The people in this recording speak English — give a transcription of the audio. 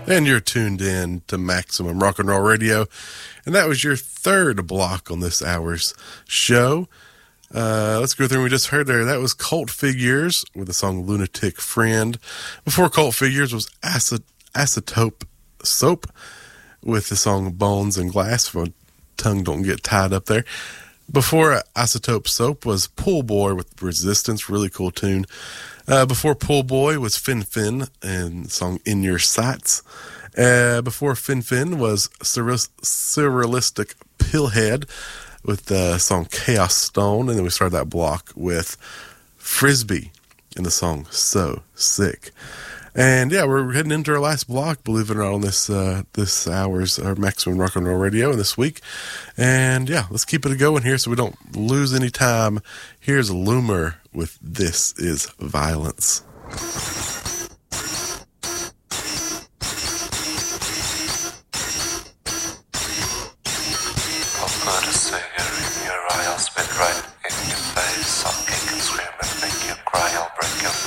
And you're tuned in to Maximum Rock and Roll Radio. And that was your third block on this hour's show. Let's go through what we just heard there. That was Cult Figures with the song Lunatic Friend. Before Cult Figures was Acetope Soap with the song Bones and Glass. If my tongue don't get tied up there. Before Acetope Soap was Pool Boy with Resistance. Really cool tune. Before Pool Boy was Fin Fin and the song In Your Sights. Before Fin Fin was Surrealistic Pillhead with the song Chaos Stone. And then we started that block with Frisbee and the song So Sick. And yeah, we're heading into our last block, believe it or not, on this hour's our Maximum Rock and Roll Radio this week. And yeah, let's keep it going here so we don't lose any time. Here's Loomer with This Is Violence. I've got a cigar in your eye, I'll spit right in